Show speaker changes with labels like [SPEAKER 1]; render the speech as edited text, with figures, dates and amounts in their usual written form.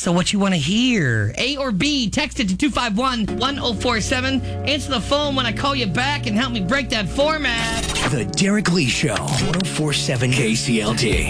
[SPEAKER 1] So what you want to hear? A or B? Text it to 251-1047. Answer the phone when I call you back and help me break that format.
[SPEAKER 2] The Derek Lee Show, 1047 KCLD.